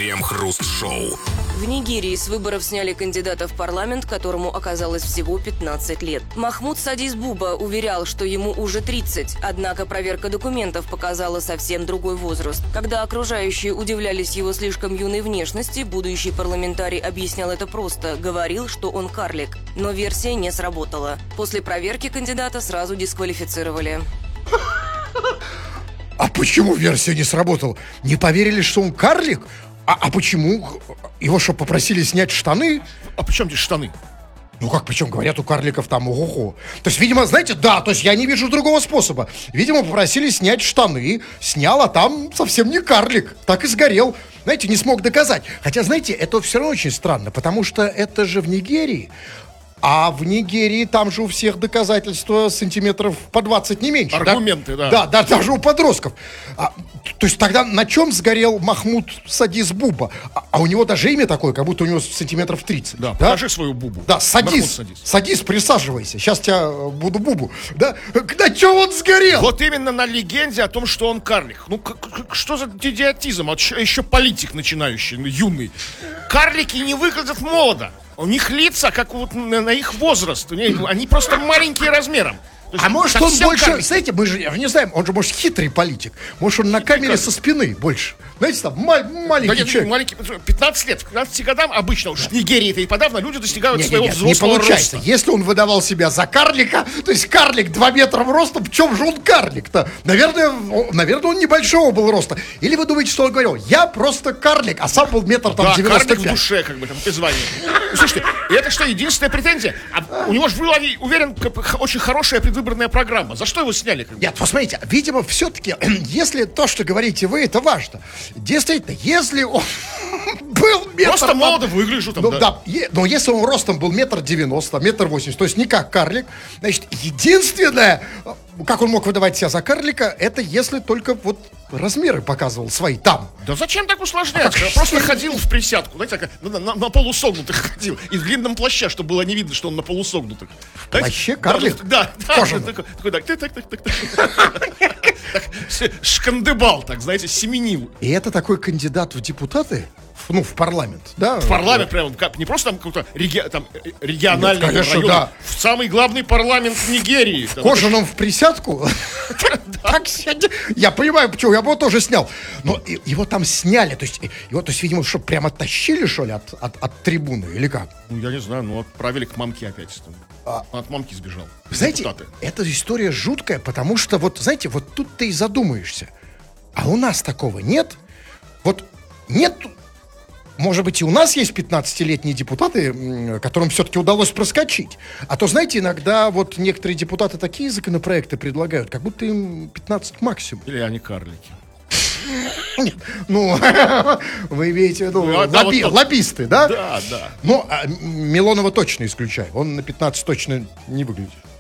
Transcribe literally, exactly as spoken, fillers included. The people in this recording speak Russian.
Крем-хруст-шоу. В Нигерии с выборов сняли кандидата в парламент, которому оказалось всего пятнадцать лет. Махмуд Садис Буба уверял, что ему уже тридцать, однако проверка документов показала совсем другой возраст. Когда окружающие удивлялись его слишком юной внешности, будущий парламентарий объяснял это просто, говорил, что он карлик. Но версия не сработала. После проверки кандидата сразу дисквалифицировали. А почему версия не сработала? Не поверили, что он карлик? А, а почему? Его что, попросили снять штаны? А при чем здесь штаны? Ну как, причем говорят, у карликов там ого-го. То есть, видимо, знаете, да, то есть я не вижу другого способа. Видимо, попросили снять штаны, снял, а там совсем не карлик. Так и сгорел. Знаете, не смог доказать. Хотя, знаете, это все равно очень странно, потому что это же в Нигерии. А в Нигерии там же у всех доказательства сантиметров по двадцать, не меньше. Аргументы, да? Да, да, да, даже у подростков. А, то есть тогда на чем сгорел Махмуд Садис Буба? А, а у него даже имя такое, как будто у него сантиметров тридцать. Да, да? Покажи свою Бубу. Да, Садис, Садис. Садис, присаживайся. Сейчас тебя буду Бубу. Да, на чем он сгорел? Вот именно на легенде о том, что он карлик. Ну, что за идиотизм? А еще политик начинающий, юный. Карлики не выглядят молодо. У них лица, как вот на, на их возраст. Они просто маленькие размером. А может он больше, карлик. Знаете, мы же не знаем, он же может хитрый политик. Может он на камере карлик. Со спины больше. Знаете, там ма- маленький да, человек. Маленький, пятнадцать лет, к пятнадцати годам обычно, уж в Нигерии-то и подавно, люди достигают нет, своего нет, взрослого не получается. роста. Если он выдавал себя за карлика, то есть карлик два метра в ростом, в чем же он карлик-то? Наверное, наверное, он небольшого был роста. Или вы думаете, что он говорил, я просто карлик, а сам был метр там да, девяносто пять. Карлик в душе, как бы, там, призвание. Слушайте, и это что, единственная претензия? А у него же была, уверен, очень хорошая предвыборная программа. За что его сняли? Как бы? Нет, посмотрите, видимо, все-таки, если то, что говорите вы, это важно. Действительно, если он был метр... Просто молодо выгляжу там, ну, да. да. Е- но если он ростом был метр девяносто, метр восемьдесят, то есть не как карлик, значит, единственное, как он мог выдавать себя за карлика, это если только вот размеры показывал свои там. Да зачем так усложнять? Я просто ходил в присядку, знаете, так, на, на, на полусогнутых ходил. И в длинном плаще, чтобы было не видно, что он на полусогнутых. В плаще карлик? Да, да. Такой, такой, так, так, так, так, так. Шкандыбал, так, знаете, семенил. И это такой кандидат в депутаты? Ну, в парламент, да? В парламент, прям, как, не просто там какой-то реги, там, региональный Нет, конечно, район, да. В самый главный парламент Нигерии. В кожаном в присядку? Я понимаю, почему, я бы его тоже снял. Но его там сняли, то есть, его, то есть, видимо, что, прямо оттащили, что ли, от трибуны, или как? Ну, я не знаю, ну, отправили к мамке опять. От мамки сбежал. Знаете, эта история жуткая, потому что, вот, знаете, вот тут ты и задумаешься. А у нас такого нет? Вот нет... Может быть, и у нас есть пятнадцатилетние депутаты, которым все-таки удалось проскочить. А то, знаете, иногда вот некоторые депутаты такие законопроекты предлагают, как будто им пятнадцать максимум. Или они карлики. Нет, ну, вы имеете в виду ну, да, лобби, вот лоббисты, да? Да, да. Но а, Милонова точно исключаю. Он на пятнадцать точно не выглядит.